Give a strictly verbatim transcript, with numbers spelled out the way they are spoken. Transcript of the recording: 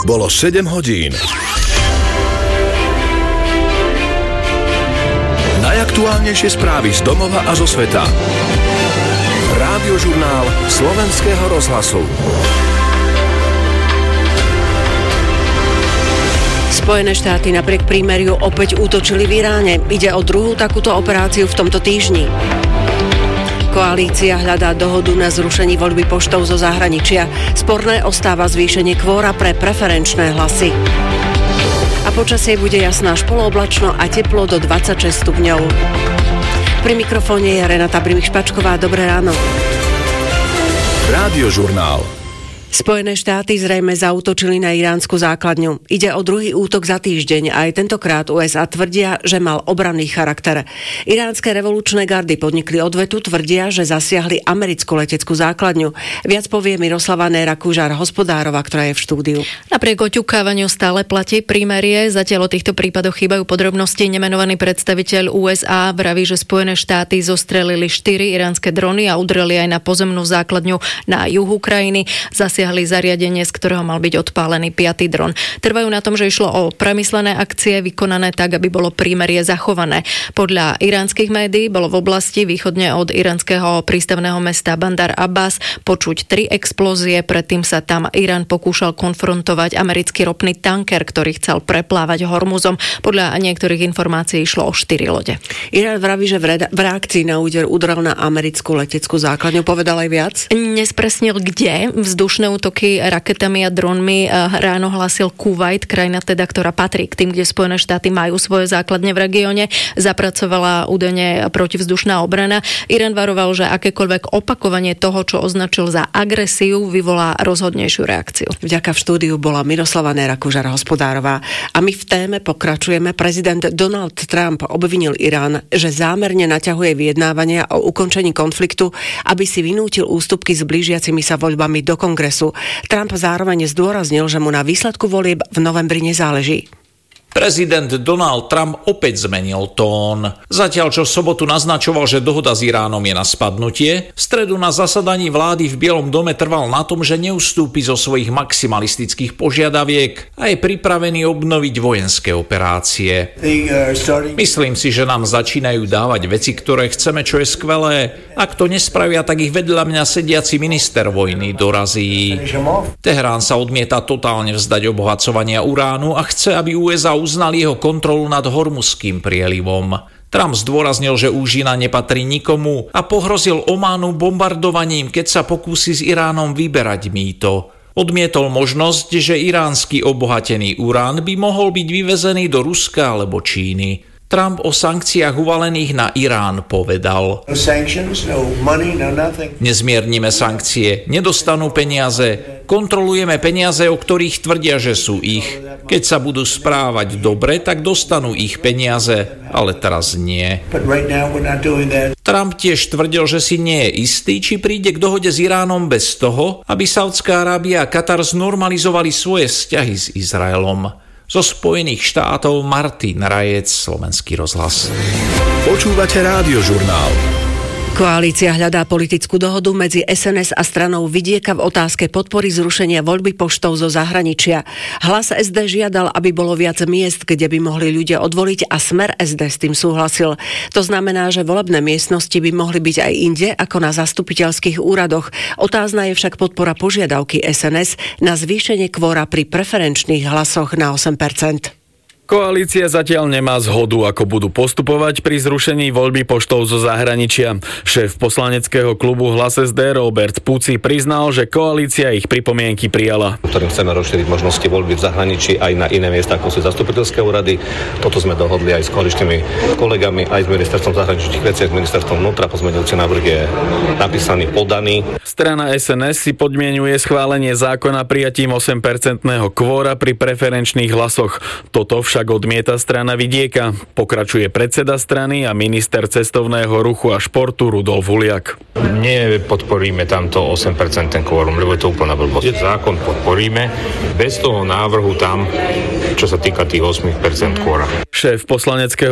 Bolo sedem hodín. Najaktuálnejšie správy z domova a zo sveta. Rádiožurnál Slovenského rozhlasu. Spojené štáty napriek prímeriu opäť útočili v Iráne. Ide o druhú takúto operáciu v tomto týždni. Koalícia hľadá dohodu na zrušení voľby poštou zo zahraničia. Sporné ostáva zvýšenie kvóra pre preferenčné hlasy. A počasie bude jasná až polooblačno a teplo do dvadsaťšesť stupňov. Pri mikrofóne je Renata Brimich-Špačková. Dobré ráno. Rádiožurnál. Spojené štáty zrejme zaútočili na iránsku základňu. Ide o druhý útok za týždeň a aj tentokrát ú es á tvrdia, že mal obranný charakter. Iránske revolučné gardy podnikli odvetu, tvrdia, že zasiahli americkú leteckú základňu. Viac povie Miroslava Néra Kužár-Hospodárova, ktorá je v štúdiu. Napriek oťukávaniu stále platí prímerie. Zatiaľ o týchto prípadoch chýbajú podrobnosti. Nemenovaný predstaviteľ ú es á vraví, že Spojené štáty zostrelili štyri iránske drony a udreli aj na pozemnú základňu na juhu krajiny. Zasiahli zariadenie, z ktorého mal byť odpálený piaty dron. Trvajú na tom, že išlo o premyslené akcie vykonané tak, aby bolo prímerie zachované. Podľa iránskych médií bolo v oblasti východne od iránskeho prístavného mesta Bandar Abbas počuť tri explózie, predtým sa tam Irán pokúšal konfrontovať americký ropný tanker, ktorý chcel preplávať Hormuzom. Podľa niektorých informácií išlo o štyri lode. Irán vraví, že v reakcii na úder udrel na americkú leteckú základňu. Povedal aj viac? Nespresnil kde. Vzdušné útoky raketami a dronmi ráno hlásil Kuvajt, krajina teda, ktorá patrí k tým, kde Spojené štáty majú svoje základne v regióne. Zapracovala údajne protivzdušná obrana. Irán varoval, že akékoľvek opakovanie toho, čo označil za agresiu, vyvolá rozhodnejšiu reakciu. Vďaka v štúdiu bola Miroslava Néra Kužár-Hospodárová. A my v téme pokračujeme. Prezident Donald Trump obvinil Irán, že zámerne naťahuje vyjednávania o ukončení konfliktu, aby si vynútil ústupky s blížiacimi sa voľbami do kongresu. Trump zároveň zdôraznil, že mu na výsledku volieb v novembri nezáleží. Prezident Donald Trump opäť zmenil tón. Zatiaľ, čo v sobotu naznačoval, že dohoda s Iránom je na spadnutie, v stredu na zasadaní vlády v Bielom dome trval na tom, že neustúpi zo svojich maximalistických požiadaviek a je pripravený obnoviť vojenské operácie. Myslím si, že nám začínajú dávať veci, ktoré chceme, čo je skvelé. Ak to nespravia, tak ich vedľa mňa sediaci minister vojny dorazí. Teherán sa odmieta totálne vzdať obohacovania uránu a chce, aby ú es á uznal jeho kontrolu nad Hormuzským prielivom. Trump zdôraznil, že úžina nepatrí nikomu a pohrozil Ománu bombardovaním, keď sa pokúsi s Iránom vyberať mýto. Odmietol možnosť, že iránsky obohatený urán by mohol byť vyvezený do Ruska alebo Číny. Trump o sankciách uvalených na Irán povedal: Nezmiernime sankcie, nedostanú peniaze, kontrolujeme peniaze, o ktorých tvrdia, že sú ich. Keď sa budú správať dobre, tak dostanú ich peniaze, ale teraz nie. Trump tiež tvrdil, že si nie je istý, či príde k dohode s Iránom bez toho, aby Saudská Arábia a Katar znormalizovali svoje vzťahy s Izraelom. Zo Spojených štátov Martin Rajec, Slovenský rozhlas. Počúvate Rádiožurnál. Koalícia hľadá politickú dohodu medzi es en es a stranou Vidieka v otázke podpory zrušenia voľby poštou zo zahraničia. Hlas es dé žiadal, aby bolo viac miest, kde by mohli ľudia odvoliť, a Smer es dé s tým súhlasil. To znamená, že volebné miestnosti by mohli byť aj inde ako na zastupiteľských úradoch. Otázna je však podpora požiadavky es en es na zvýšenie kvóra pri preferenčných hlasoch na osem percent. Koalícia zatiaľ nemá zhodu, ako budú postupovať pri zrušení voľby poštou zo zahraničia. Šéf poslaneckého klubu Hlas es dé Robert Puci priznal, že koalícia ich pripomienky prijala. Ktorým chceme rozšíriť možnosti voľby v zahraničí aj na iné miesta, ako sú zastupiteľské úrady. Toto sme dohodli aj s koaličnými kolegami, aj s ministerstvom zahraničných vecí, s ministerstvom vnútra. Pozmeňujúci návrh je napísaný, podaný. Strana es en es si podmienuje schválenie zákona prijatím osem percentného kvóra pri preferenčných hlasoch. Toto však odmieta strana Vidieka. Pokračuje predseda strany a minister cestovného ruchu a športu Rudolf Huliak. Nepodporíme tamto osem percent kvórum, lebo je to úplná blbosť. Zákon podporíme bez toho návrhu tam, čo sa týka tých osem percent kvóra. Šéf poslaneckého